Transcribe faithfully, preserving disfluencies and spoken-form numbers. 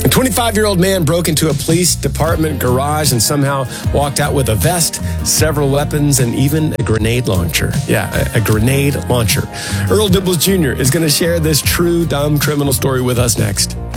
A twenty-five-year-old man broke into a police department garage and somehow walked out with a vest, several weapons, and even a grenade launcher. Yeah, a, a grenade launcher. Earl Dibbles Junior is going to share this true dumb criminal story with us next.